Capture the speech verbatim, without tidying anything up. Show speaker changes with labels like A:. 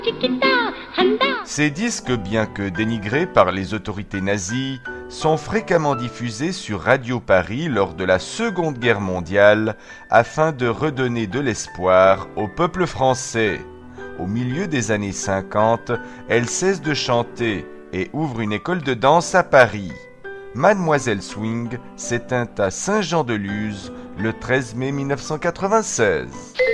A: Ces disques, bien que dénigrés par les autorités nazies, sont fréquemment diffusés sur Radio Paris lors de la Seconde Guerre mondiale afin de redonner de l'espoir au peuple français. Au milieu des années cinquante, elle cesse de chanter et ouvre une école de danse à Paris. Mademoiselle Swing s'éteint à Saint-Jean-de-Luz le treize mai mille neuf cent quatre-vingt-seize.